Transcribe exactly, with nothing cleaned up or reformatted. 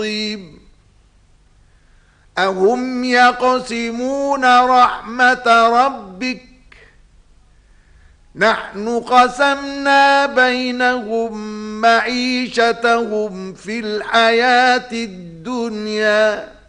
أهم يقسمون رحمة ربك نحن قسمنا بينهم معيشتهم في الحياة الدنيا